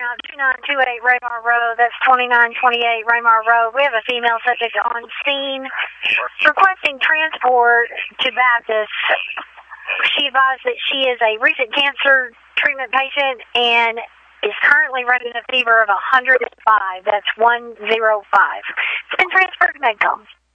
now, 2928 Raymar Road. That's 2928 Raymar Road. We have a female subject on scene requesting transport to Baptist. She advised that she is a recent cancer treatment patient and is currently running a fever of 105. That's 105. It's been transferred to Medcom.